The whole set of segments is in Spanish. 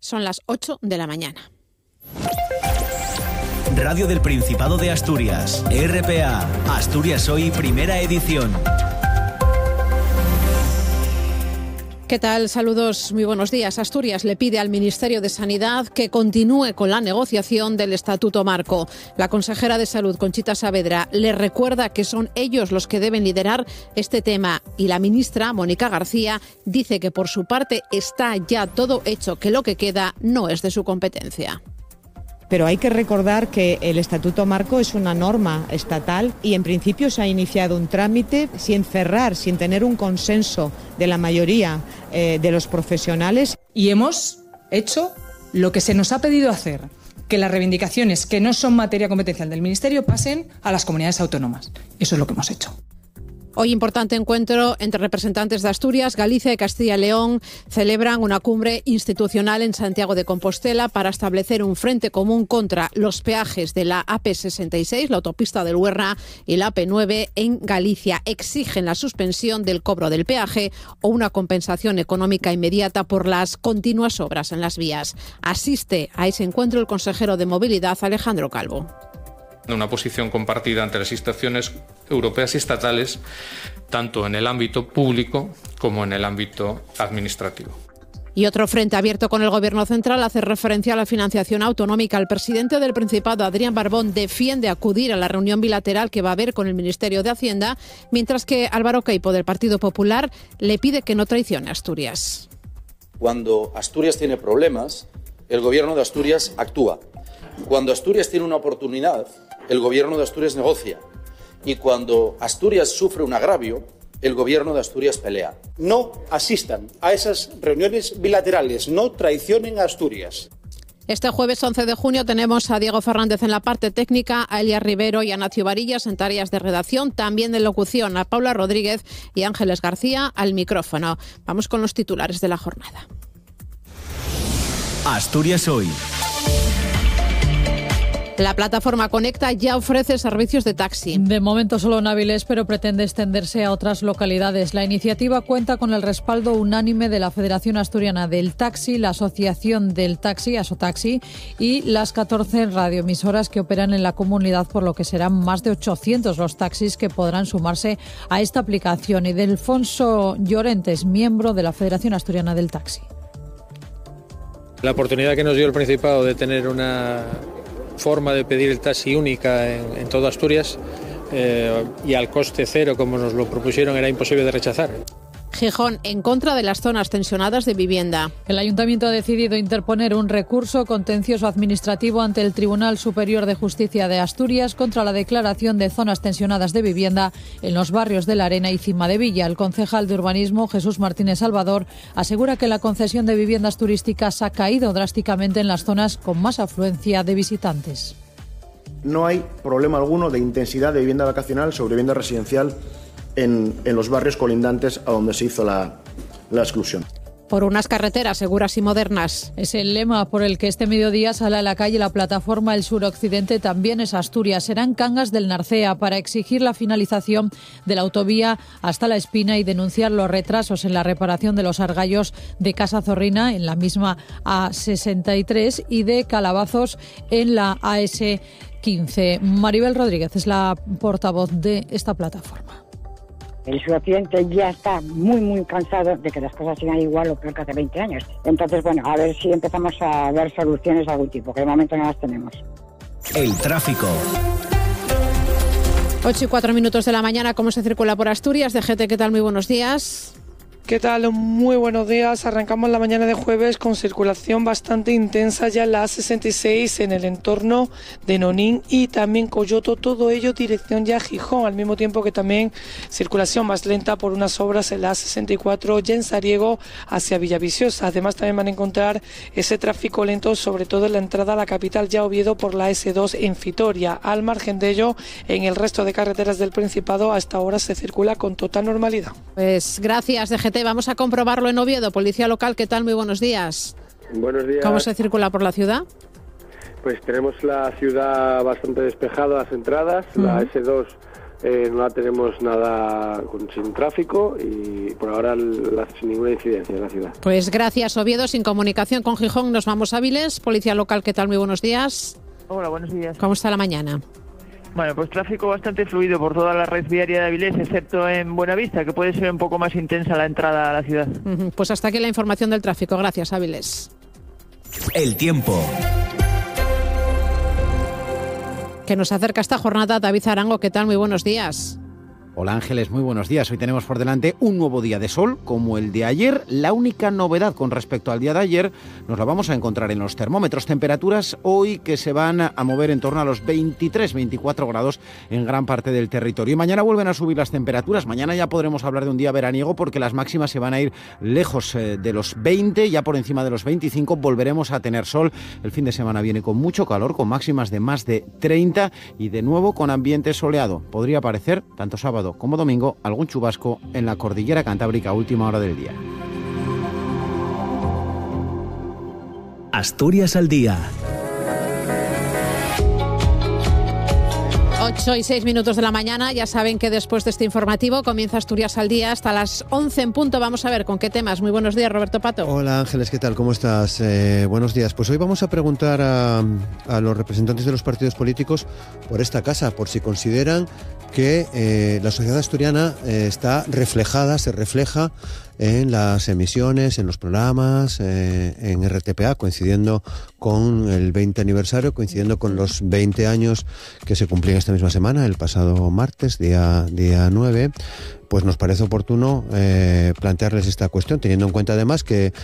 Son las 8 de la mañana. Radio del Principado de Asturias, RPA, Asturias Hoy, primera edición. ¿Qué tal? Saludos, muy buenos días. Asturias le pide al Ministerio de Sanidad que continúe con la negociación del Estatuto Marco. La consejera de Salud, Conchita Saavedra, le recuerda que son ellos los que deben liderar este tema y la ministra, Mónica García, dice que por su parte está ya todo hecho, que lo que queda no es de su competencia. Pero hay que recordar que el Estatuto Marco es una norma estatal y en principio se ha iniciado un trámite sin cerrar, sin tener un consenso de la mayoría de los profesionales. Y hemos hecho lo que se nos ha pedido hacer, que las reivindicaciones que no son materia competencial del Ministerio pasen a las comunidades autónomas. Eso es lo que hemos hecho. Hoy importante encuentro entre representantes de Asturias, Galicia y Castilla y León celebran una cumbre institucional en Santiago de Compostela para establecer un frente común contra los peajes de la AP66, la autopista del Huerna y la AP9 en Galicia. Exigen la suspensión del cobro del peaje o una compensación económica inmediata por las continuas obras en las vías. Asiste a ese encuentro el consejero de Movilidad, Alejandro Calvo. Una posición compartida ante las instituciones europeas y estatales, tanto en el ámbito público como en el ámbito administrativo. Y otro frente abierto con el Gobierno central hace referencia a la financiación autonómica. El presidente del Principado, Adrián Barbón, defiende acudir a la reunión bilateral que va a haber con el Ministerio de Hacienda, mientras que Álvaro Queipo, del Partido Popular, le pide que no traicione a Asturias. Cuando Asturias tiene problemas, el Gobierno de Asturias actúa. Cuando Asturias tiene una oportunidad, el Gobierno de Asturias negocia. Y cuando Asturias sufre un agravio, el Gobierno de Asturias pelea. No asistan a esas reuniones bilaterales, no traicionen a Asturias. Este jueves 11 de junio tenemos a Diego Fernández en la parte técnica, a Elia Rivero y a Nacio Varillas en tareas de redacción, también de locución, a Paula Rodríguez y Ángeles García al micrófono. Vamos con los titulares de la jornada. Asturias Hoy. La plataforma Conecta ya ofrece servicios de taxi. De momento solo en Avilés, pero pretende extenderse a otras localidades. La iniciativa cuenta con el respaldo unánime de la Federación Asturiana del Taxi, la Asociación del Taxi, Asotaxi, y las 14 radioemisoras que operan en la comunidad, por lo que serán más de 800 los taxis que podrán sumarse a esta aplicación. Y Delfonso Llorentes, miembro de la Federación Asturiana del Taxi. La oportunidad que nos dio el Principado de tener una forma de pedir el taxi única en toda Asturias y al coste cero como nos lo propusieron era imposible de rechazar. Gijón en contra de las zonas tensionadas de vivienda. El Ayuntamiento ha decidido interponer un recurso contencioso administrativo ante el Tribunal Superior de Justicia de Asturias contra la declaración de zonas tensionadas de vivienda en los barrios de La Arena y Cima de Villa. El concejal de Urbanismo, Jesús Martínez Salvador, asegura que la concesión de viviendas turísticas ha caído drásticamente en las zonas con más afluencia de visitantes. No hay problema alguno de intensidad de vivienda vacacional sobre vivienda residencial en los barrios colindantes a donde se hizo la exclusión. Por unas carreteras seguras y modernas. Es el lema por el que este mediodía sale a la calle la plataforma El Suroccidente, también es Asturias. Serán Cangas del Narcea para exigir la finalización de la autovía hasta La Espina y denunciar los retrasos en la reparación de los argallos de Casa Zorrina en la misma A63 y de Calabazos en la AS15. Maribel Rodríguez es la portavoz de esta plataforma. El suroccidente ya está muy cansado de que las cosas sigan igual o peor que hace 20 años. Entonces, bueno, a ver si empezamos a ver soluciones de algún tipo, que de momento no las tenemos. El tráfico. 8:04 de la mañana, ¿cómo se circula por Asturias? DGT, ¿qué tal? Muy buenos días. ¿Qué tal? Muy buenos días. Arrancamos la mañana de jueves con circulación bastante intensa ya en la A66 en el entorno de Nonín y también Coyoto, todo ello dirección ya a Gijón, al mismo tiempo que también circulación más lenta por unas obras en la A64 ya en Sariego hacia Villaviciosa. Además también van a encontrar ese tráfico lento, sobre todo en la entrada a la capital ya Oviedo por la S2 en Vitoria. Al margen de ello, en el resto de carreteras del Principado hasta ahora se circula con total normalidad. Pues gracias, DGT. Vamos a comprobarlo en Oviedo. Policía local, ¿qué tal? Muy buenos días. Buenos días. ¿Cómo se circula por la ciudad? Pues tenemos la ciudad bastante despejada, las entradas, la S2 no la tenemos nada sin tráfico y por ahora sin ninguna incidencia en la ciudad. Pues gracias, Oviedo. Sin comunicación con Gijón nos vamos a Áviles. Policía local, ¿qué tal? Muy buenos días. Hola, buenos días. ¿Cómo está la mañana? Bueno, pues tráfico bastante fluido por toda la red viaria de Avilés, excepto en Buenavista, que puede ser un poco más intensa la entrada a la ciudad. Pues hasta aquí la información del tráfico. Gracias, Áviles. El tiempo. Que nos acerca esta jornada David Arango. ¿Qué tal? Muy buenos días. Hola Ángeles, muy buenos días. Hoy tenemos por delante un nuevo día de sol como el de ayer. La única novedad con respecto al día de ayer nos la vamos a encontrar en los termómetros. Temperaturas hoy que se van a mover en torno a los 23-24 grados en gran parte del territorio. Y mañana vuelven a subir las temperaturas. Mañana ya podremos hablar de un día veraniego porque las máximas se van a ir lejos de los 20, ya por encima de los 25 volveremos a tener sol. El fin de semana viene con mucho calor, con máximas de más de 30 y de nuevo con ambiente soleado. Podría aparecer tanto sábado como domingo algún chubasco en la cordillera cantábrica a última hora del día. Asturias al día. 8:06 de la mañana. Ya saben que después de este informativo comienza Asturias al día hasta las 11 en punto. Vamos a ver con qué temas. Muy buenos días, Roberto Pato. Hola Ángeles, ¿qué tal? ¿Cómo estás? Buenos días. Pues hoy vamos a preguntar a los representantes de los partidos políticos por esta casa, por si consideran que la sociedad asturiana se refleja en las emisiones, en los programas, en RTPA, coincidiendo con el 20 aniversario, coincidiendo con los 20 años que se cumplían esta misma semana, el pasado martes, día 9, pues nos parece oportuno plantearles esta cuestión, teniendo en cuenta además que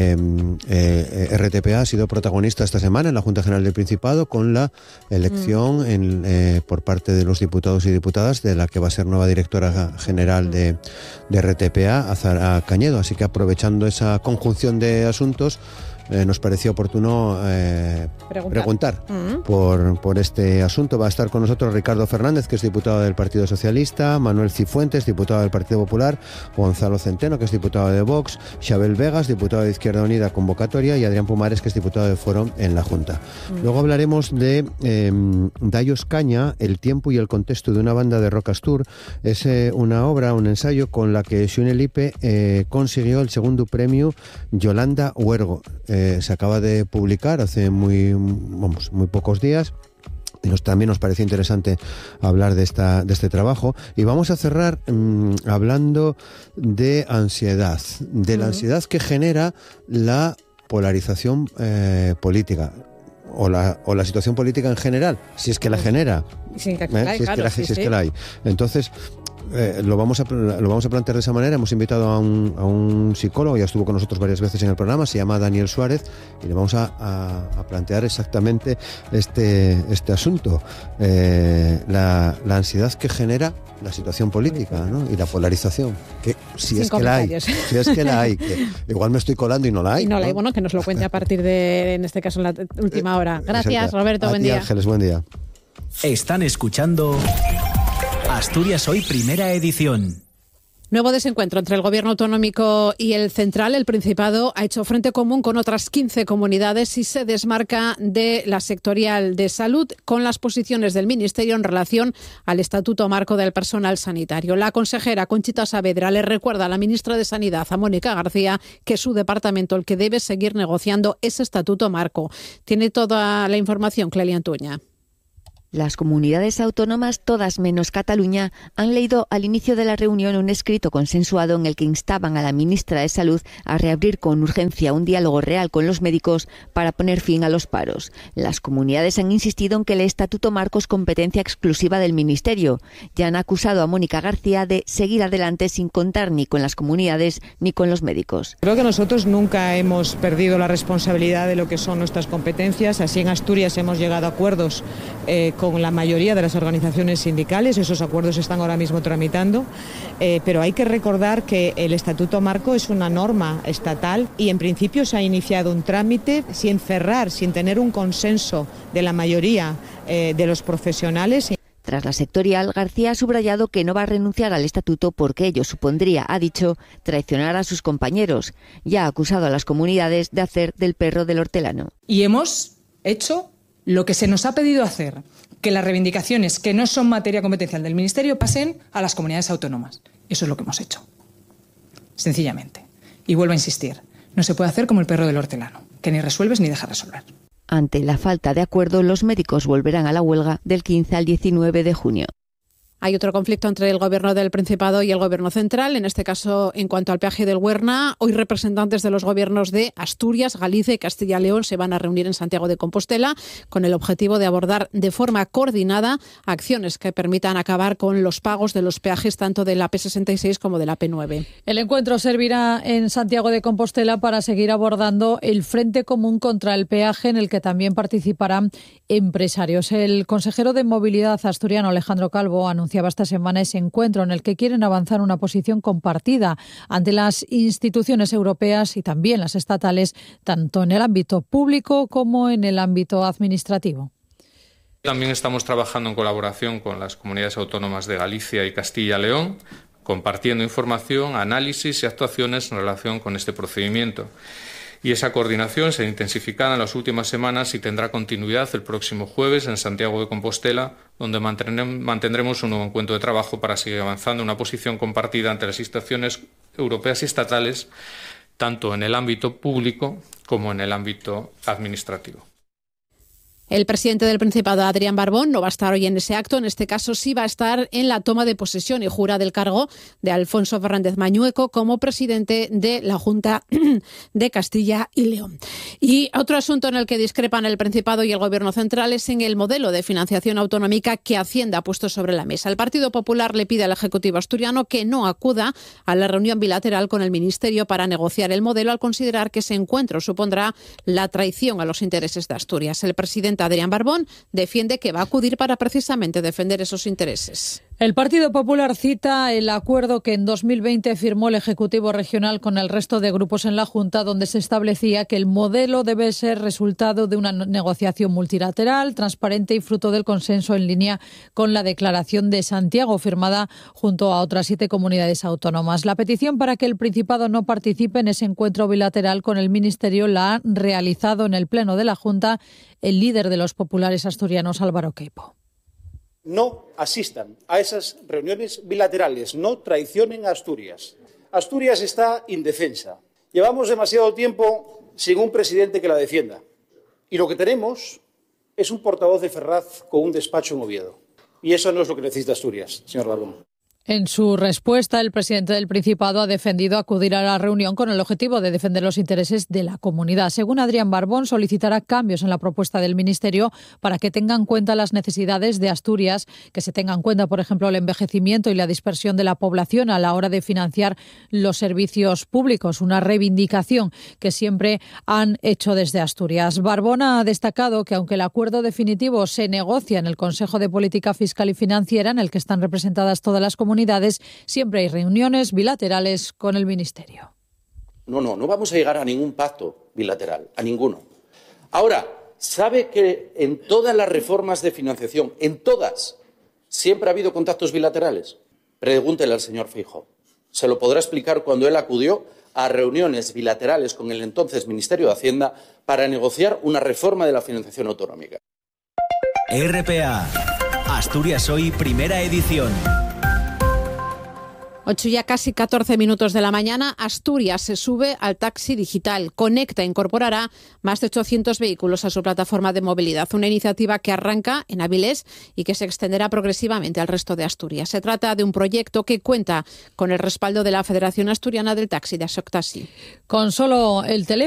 RTPA ha sido protagonista esta semana en la Junta General del Principado con la elección por parte de los diputados y diputadas de la que va a ser nueva directora general de RTPA, Azara Cañedo. Así que aprovechando esa conjunción de asuntos, nos pareció oportuno preguntar por este asunto. Va a estar con nosotros Ricardo Fernández, que es diputado del Partido Socialista, Manuel Cifuentes, diputado del Partido Popular, Gonzalo Centeno, que es diputado de Vox, Xabel Vegas, diputado de Izquierda Unida Convocatoria, y Adrián Pumares, que es diputado de Foro en la Junta. Luego hablaremos de Dayos Caña, el tiempo y el contexto de una banda de rock astur. Es una obra, un ensayo con la que Xune Lipe consiguió el segundo premio Yolanda Huergo. Se acaba de publicar hace muy pocos días. También nos pareció interesante hablar de este trabajo. Y vamos a cerrar hablando de ansiedad, de la ansiedad que genera la polarización política. O la situación política en general, si es que la genera. Si es que la hay. Entonces, lo vamos a plantear de esa manera. Hemos invitado a un psicólogo, ya estuvo con nosotros varias veces en el programa, se llama Daniel Suárez, y le vamos a plantear exactamente este asunto, la ansiedad que genera la situación política, ¿no? Y la polarización, que si es que la hay, que igual me estoy colando y no la hay. Bueno, que nos lo cuente a partir de, en este caso, en la última hora. Gracias, exacto. Roberto, buen día. Ángeles, buen día. Están escuchando Asturias Hoy, primera edición. Nuevo desencuentro entre el Gobierno autonómico y el central. El Principado ha hecho frente común con otras 15 comunidades y se desmarca de la sectorial de salud con las posiciones del Ministerio en relación al Estatuto Marco del Personal Sanitario. La consejera Conchita Saavedra le recuerda a la ministra de Sanidad, a Mónica García, que es su departamento el que debe seguir negociando ese Estatuto Marco. Tiene toda la información Clelia Antuña. Las comunidades autónomas, todas menos Cataluña, han leído al inicio de la reunión un escrito consensuado en el que instaban a la ministra de Salud a reabrir con urgencia un diálogo real con los médicos para poner fin a los paros. Las comunidades han insistido en que el Estatuto Marco es competencia exclusiva del Ministerio. Ya han acusado a Mónica García de seguir adelante sin contar ni con las comunidades ni con los médicos. Creo que nosotros nunca hemos perdido la responsabilidad de lo que son nuestras competencias. Así en Asturias hemos llegado a acuerdos con la mayoría de las organizaciones sindicales. Esos acuerdos se están ahora mismo tramitando, pero hay que recordar que el Estatuto Marco es una norma estatal y en principio se ha iniciado un trámite sin cerrar, sin tener un consenso de la mayoría de los profesionales. Tras la sectorial, García ha subrayado que no va a renunciar al estatuto porque ello supondría, ha dicho, traicionar a sus compañeros. Ya ha acusado a las comunidades de hacer del perro del hortelano. Y hemos hecho lo que se nos ha pedido hacer, que las reivindicaciones que no son materia competencial del Ministerio pasen a las comunidades autónomas. Eso es lo que hemos hecho. Sencillamente. Y vuelvo a insistir, no se puede hacer como el perro del hortelano, que ni resuelves ni dejas resolver. Ante la falta de acuerdo, los médicos volverán a la huelga del 15 al 19 de junio. Hay otro conflicto entre el Gobierno del Principado y el Gobierno central, en este caso en cuanto al peaje del Huerna. Hoy representantes de los gobiernos de Asturias, Galicia y Castilla y León se van a reunir en Santiago de Compostela con el objetivo de abordar de forma coordinada acciones que permitan acabar con los pagos de los peajes tanto de la P66 como de la P9. El encuentro servirá en Santiago de Compostela para seguir abordando el Frente Común contra el Peaje, en el que también participarán empresarios. El consejero de Movilidad asturiano, Alejandro Calvo, anunciaba esta semana ese encuentro en el que quieren avanzar una posición compartida ante las instituciones europeas y también las estatales, tanto en el ámbito público como en el ámbito administrativo. También estamos trabajando en colaboración con las comunidades autónomas de Galicia y Castilla y León, compartiendo información, análisis y actuaciones en relación con este procedimiento. Y esa coordinación se intensificará en las últimas semanas y tendrá continuidad el próximo jueves en Santiago de Compostela, donde mantendremos un nuevo encuentro de trabajo para seguir avanzando en una posición compartida ante las instituciones europeas y estatales, tanto en el ámbito público como en el ámbito administrativo. El presidente del Principado, Adrián Barbón, no va a estar hoy en ese acto. En este caso sí va a estar en la toma de posesión y jura del cargo de Alfonso Fernández Mañueco como presidente de la Junta de Castilla y León. Y otro asunto en el que discrepan el Principado y el Gobierno central es en el modelo de financiación autonómica que Hacienda ha puesto sobre la mesa. El Partido Popular le pide al Ejecutivo asturiano que no acuda a la reunión bilateral con el Ministerio para negociar el modelo, al considerar que ese encuentro supondrá la traición a los intereses de Asturias. El presidente Adrián Barbón defiende que va a acudir para precisamente defender esos intereses. El Partido Popular cita el acuerdo que en 2020 firmó el Ejecutivo Regional con el resto de grupos en la Junta, donde se establecía que el modelo debe ser resultado de una negociación multilateral, transparente y fruto del consenso, en línea con la Declaración de Santiago, firmada junto a otras 7 comunidades autónomas. La petición para que el Principado no participe en ese encuentro bilateral con el Ministerio la ha realizado en el Pleno de la Junta el líder de los populares asturianos, Álvaro Queipo. No asistan a esas reuniones bilaterales, no traicionen a Asturias. Asturias está indefensa. Llevamos demasiado tiempo sin un presidente que la defienda. Y lo que tenemos es un portavoz de Ferraz con un despacho en Oviedo. Y eso no es lo que necesita Asturias, señor Barbón. En su respuesta, el presidente del Principado ha defendido acudir a la reunión con el objetivo de defender los intereses de la comunidad. Según Adrián Barbón, solicitará cambios en la propuesta del Ministerio para que tengan en cuenta las necesidades de Asturias, que se tenga en cuenta, por ejemplo, el envejecimiento y la dispersión de la población a la hora de financiar los servicios públicos, una reivindicación que siempre han hecho desde Asturias. Barbón ha destacado que, aunque el acuerdo definitivo se negocia en el Consejo de Política Fiscal y Financiera, en el que están representadas todas las comunidades, siempre hay reuniones bilaterales con el Ministerio. No vamos a llegar a ningún pacto bilateral, a ninguno. Ahora, ¿sabe que en todas las reformas de financiación, en todas, siempre ha habido contactos bilaterales? Pregúntele al señor Feijóo. Se lo podrá explicar cuando él acudió a reuniones bilaterales con el entonces Ministerio de Hacienda para negociar una reforma de la financiación autonómica. RPA, Asturias Hoy, primera edición. 8 ya casi 14 minutos de la mañana, Asturias se sube al taxi digital. Conecta incorporará más de 800 vehículos a su plataforma de movilidad, una iniciativa que arranca en Avilés y que se extenderá progresivamente al resto de Asturias. Se trata de un proyecto que cuenta con el respaldo de la Federación Asturiana del Taxi, de Asoctaxi. Con solo el teléfono